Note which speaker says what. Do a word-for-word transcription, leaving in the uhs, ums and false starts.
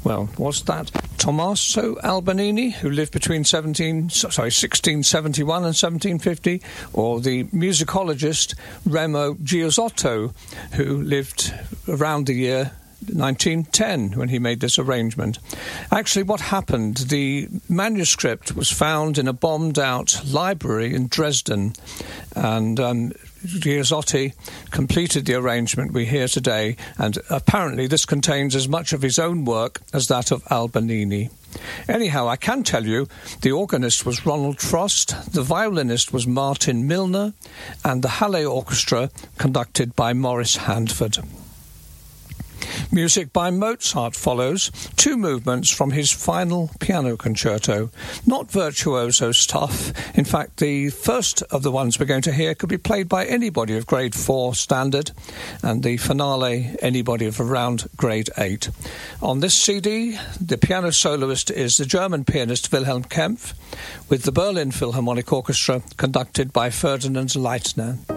Speaker 1: Well, was that Tommaso Albanini, who lived between seventeen, sorry, sixteen seventy-one and seventeen fifty, or the musicologist Remo Giosotto, who lived around the year nineteen ten when he made this arrangement? Actually, what happened, the manuscript was found in a bombed-out library in Dresden, and um, Giosotto completed the arrangement we hear today, and apparently this contains as much of his own work as that of Albanini. Anyhow, I can tell you the organist was Ronald Frost, the violinist was Martin Milner, and the Halle Orchestra conducted by Maurice Handford. Music by Mozart follows, two movements from his final piano concerto. Not virtuoso stuff. In fact, the first of the ones we're going to hear could be played by anybody of grade four standard, and the finale anybody of around grade eight. On this C D, the piano soloist is the German pianist Wilhelm Kempff, with the Berlin Philharmonic Orchestra conducted by Ferdinand Leitner.